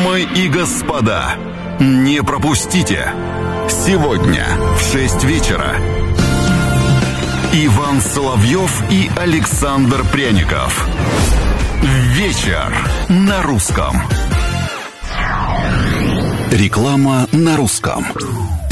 Дамы и господа, не пропустите! Сегодня в 6 вечера Иван Соловьев и Александр Пряников. Вечер на русском. Реклама на русском.